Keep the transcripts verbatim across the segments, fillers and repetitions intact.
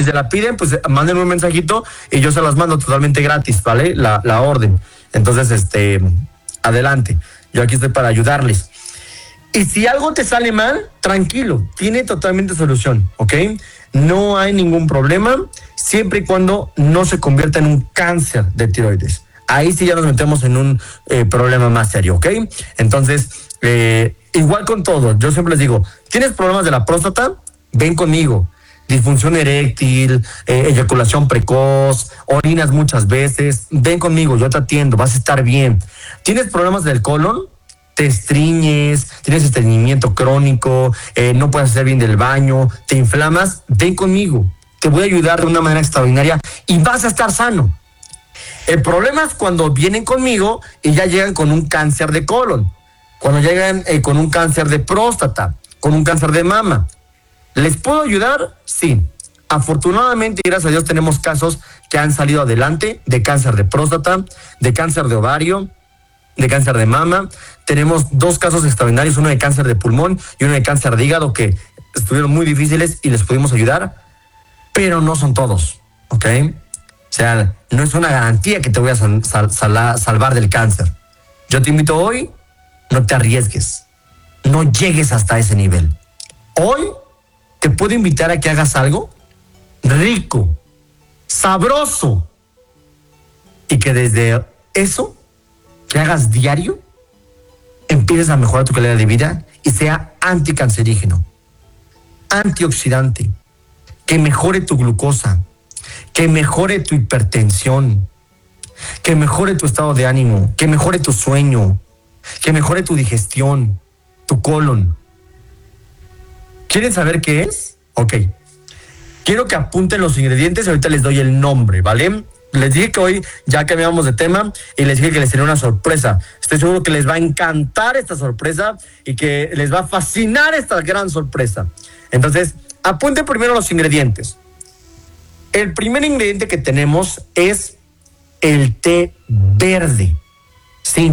Si se la piden, pues manden un mensajito y yo se las mando totalmente gratis, ¿vale? La, la orden. Entonces, este, adelante. Yo aquí estoy para ayudarles. Y si algo te sale mal, tranquilo, tiene totalmente solución, ¿ok? No hay ningún problema, siempre y cuando no se convierta en un cáncer de tiroides. Ahí sí ya nos metemos en un eh, problema más serio, ¿ok? Entonces, eh, igual con todo, yo siempre les digo, ¿tienes problemas de la próstata? Ven conmigo. Disfunción eréctil, eh, eyaculación precoz, orinas muchas veces, ven conmigo, yo te atiendo, vas a estar bien. ¿Tienes problemas del colon? Te estriñes, tienes estreñimiento crónico, eh, no puedes hacer bien del baño, te inflamas, ven conmigo, te voy a ayudar de una manera extraordinaria y vas a estar sano. El problema es cuando vienen conmigo y ya llegan con un cáncer de colon, cuando llegan eh, con un cáncer de próstata, con un cáncer de mama. ¿Les puedo ayudar? Sí. Afortunadamente, gracias a Dios, tenemos casos que han salido adelante de cáncer de próstata, de cáncer de ovario, de cáncer de mama. Tenemos dos casos extraordinarios, uno de cáncer de pulmón y uno de cáncer de hígado, que estuvieron muy difíciles y les pudimos ayudar, pero no son todos, ¿ok? O sea, no es una garantía que te voy a sal, sal, sal, salvar del cáncer. Yo te invito hoy, no te arriesgues, no llegues hasta ese nivel. Hoy te puedo invitar a que hagas algo rico, sabroso, y que desde eso que hagas diario, empieces a mejorar tu calidad de vida y sea anticancerígeno, antioxidante, que mejore tu glucosa, que mejore tu hipertensión, que mejore tu estado de ánimo, que mejore tu sueño, que mejore tu digestión, tu colon. ¿Quieren saber qué es? Ok. Quiero que apunten los ingredientes y ahorita les doy el nombre, ¿vale? Les dije que hoy ya cambiamos de tema y les dije que les tenía una sorpresa. Estoy seguro que les va a encantar esta sorpresa y que les va a fascinar esta gran sorpresa. Entonces, apunten primero los ingredientes. El primer ingrediente que tenemos es el té verde. Sí.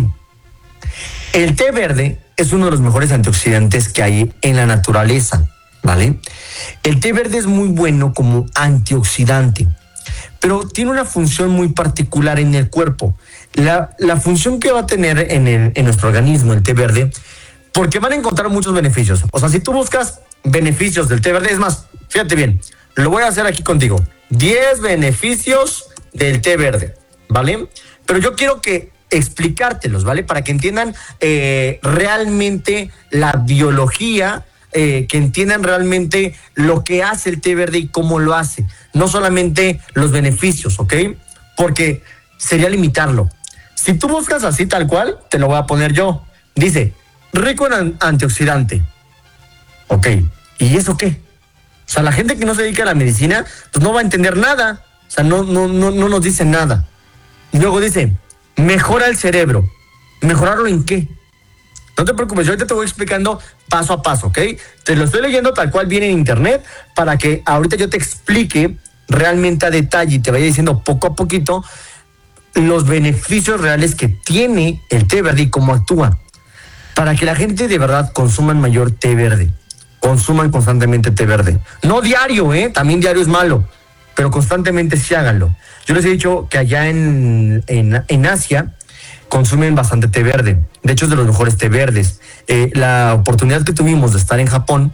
El té verde es uno de los mejores antioxidantes que hay en la naturaleza, ¿vale? El té verde es muy bueno como antioxidante, pero tiene una función muy particular en el cuerpo. La, la función que va a tener en, el, en nuestro organismo el té verde, porque van a encontrar muchos beneficios. O sea, si tú buscas beneficios del té verde, es más, fíjate bien, lo voy a hacer aquí contigo. diez beneficios del té verde, ¿vale? Pero yo quiero que explicártelos, ¿vale? Para que entiendan eh, realmente la biología, eh, que entiendan realmente lo que hace el té verde y cómo lo hace. No solamente los beneficios, ¿ok? Porque sería limitarlo. Si tú buscas así tal cual, te lo voy a poner yo. Dice, rico en antioxidante. Ok, ¿y eso qué? O sea, la gente que no se dedica a la medicina, pues no va a entender nada. O sea, no, no, no, no nos dice nada. Y luego dice, mejora el cerebro. ¿Mejorarlo en qué? No te preocupes, yo ahorita te voy explicando paso a paso, ¿ok? Te lo estoy leyendo tal cual viene en internet para que ahorita yo te explique realmente a detalle y te vaya diciendo poco a poquito los beneficios reales que tiene el té verde y cómo actúa. Para que la gente de verdad consuma mayor té verde. Consuman constantemente té verde. No diario, ¿eh? También diario es malo, pero constantemente sí háganlo. Yo les he dicho que allá en, en, en Asia consumen bastante té verde. De hecho, es de los mejores té verdes. Eh, la oportunidad que tuvimos de estar en Japón,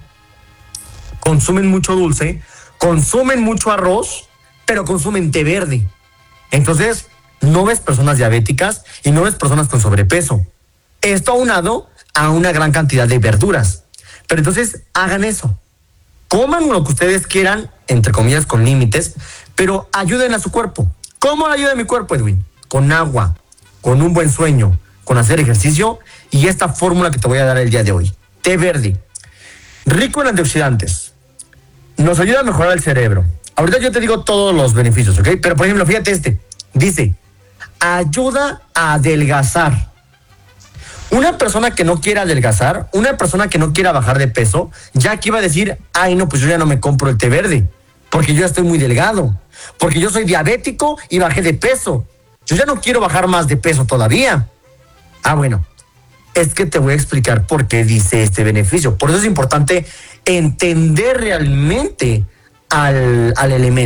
consumen mucho dulce, consumen mucho arroz, pero consumen té verde. Entonces, no ves personas diabéticas y no ves personas con sobrepeso. Esto aunado a una gran cantidad de verduras. Pero entonces, hagan eso. Coman lo que ustedes quieran, entre comillas, con límites, pero ayuden a su cuerpo. ¿Cómo ayuda a mi cuerpo, Edwin? Con agua, con un buen sueño, con hacer ejercicio y esta fórmula que te voy a dar el día de hoy. Té verde, rico en antioxidantes, nos ayuda a mejorar el cerebro. Ahorita yo te digo todos los beneficios, ¿ok? Pero por ejemplo, fíjate este, dice, ayuda a adelgazar. Una persona que no quiera adelgazar, una persona que no quiera bajar de peso, ya aquí va a decir, ay no, pues yo ya no me compro el té verde, porque yo ya estoy muy delgado, porque yo soy diabético y bajé de peso. Yo ya no quiero bajar más de peso todavía. Ah, bueno, es que te voy a explicar por qué dice este beneficio. Por eso es importante entender realmente al, al elemento.